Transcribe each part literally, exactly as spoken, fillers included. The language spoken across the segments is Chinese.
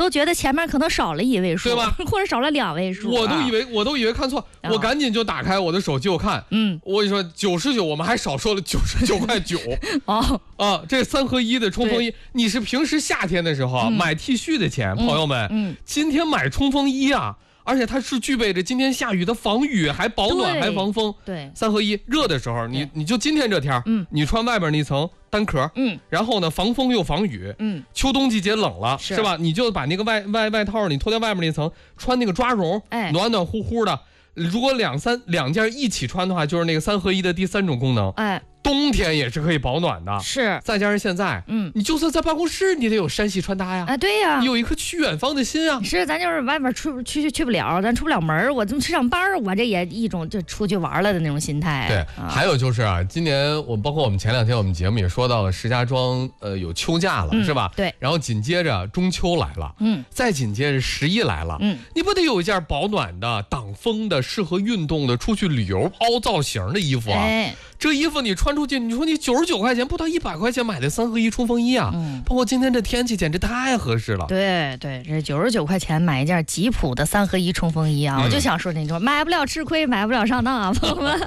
都觉得前面可能少了一位数， 对吧？ 或者少了两位数， 我都以为我都以为看错， 啊、 我赶紧就打开我的手机，我看， 嗯， 我跟你说九十九，我们还少说了九十九块九哦啊，这三合一的冲锋衣，你是平时夏天的时候、嗯、买 T 恤的钱，朋友们， 嗯， 今天买冲锋衣啊。而且它是具备着今天下雨的防雨，还保暖，还防风。 对， 三合一，热的时候你你就今天这天， 嗯， 你穿外边那层单壳， 嗯， 然后呢防风又防雨， 嗯， 秋冬季节冷了， 是, 是吧？你就把那个外外外套你脱掉外面那层，穿那个抓绒， 哎， 暖暖乎乎的。如果两三两件一起穿的话，就是那个三合一的第三种功能， 哎。 冬天也是可以保暖的， 是， 再加上现在， 嗯， 你就算在办公室，你得有山西穿搭呀， 啊，对呀， 你有一颗去远方的心啊。 是，咱就是外边出去去去不了，咱出不了门，我这么去上班，我这也一种就出去玩了的那种心态。 对， 啊、 还有就是啊，今年我包括我们前两天我们节目也说到了，石家庄呃有秋假了、 嗯， 是吧？ 对。 然后紧接着中秋来了， 嗯， 再紧接着十一来了， 嗯， 你不得有一件保暖的、挡风的、适合运动的、出去旅游凹造型的衣服啊？ 哎， 这衣服你穿出去，你说你九十九块钱不到一百块钱买的三合一冲锋衣啊， 嗯， 包括今天这天气简直太合适了。 对对，这九十九块钱买一件吉普的三合一冲锋衣啊，嗯、我就想说那种买不了吃亏，买不了上当啊，朋友们。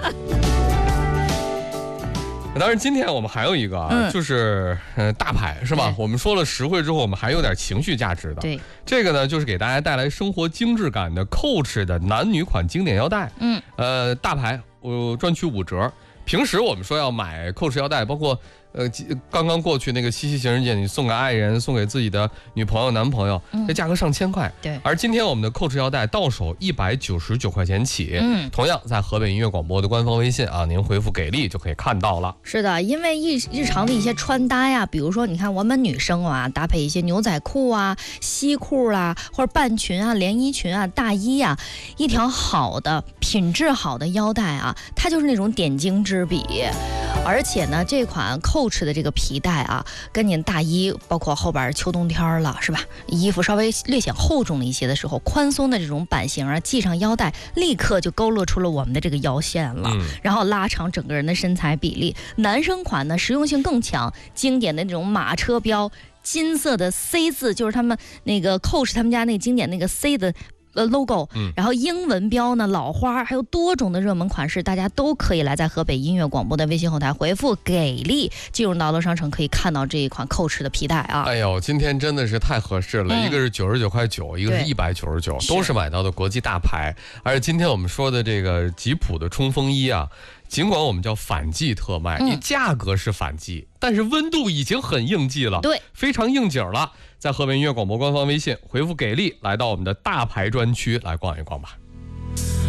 当然，今天我们还有一个啊， 嗯、 就是呃大牌是吧？我们说了实惠之后，我们还有点情绪价值的。 对， 这个呢，就是给大家带来生活精致感的 Coach 的男女款经典腰带。 嗯， 呃，大牌，我、呃、专区五折。平时我们说要买 Coach 腰带，包括呃刚刚过去那个七夕情人节，你送给爱人、送给自己的女朋友、男朋友， 嗯、 这价格上千块。 对。 而今天我们的 Coach 腰带到手一百九十九块钱起。 嗯。 同样在河北音乐广播的官方微信啊，您回复给力就可以看到了。 是的，因为日日常的一些穿搭呀，比如说你看我们女生啊，搭配一些牛仔裤啊、西裤啊，或者半裙啊、连衣裙啊、大衣啊，一条好的品质好的腰带啊，它就是那种点睛之笔。而且呢，这款 Coach 的这个皮带啊，跟您大衣，包括后边秋冬天了，是吧？衣服稍微略显厚重了一些的时候，宽松的这种版型啊，系上腰带，立刻就勾勒出了我们的这个腰线了， 嗯、 然后拉长整个人的身材比例。男生款呢，实用性更强，经典的那种马车标，金色的 C 字，就是他们那个 Coach 他们家那经典那个 C 的。呃 ，logo， 然后英文标呢，老花，还有多种的热门款式，大家都可以来在河北音乐广播的微信后台回复给力，进入到乐商城可以看到这一款 Coach 的皮带啊。 哎呦，今天真的是太合适了，嗯、一个是九十九块九，一个是一百九十九，都是买到的国际大牌。而且今天我们说的这个吉普的冲锋衣啊，尽管我们叫反季特卖，你、嗯、价格是反季，但是温度已经很应季了， 对， 非常应景了。在河北音乐广播官方微信回复给力，来到我们的大牌专区来逛一逛吧。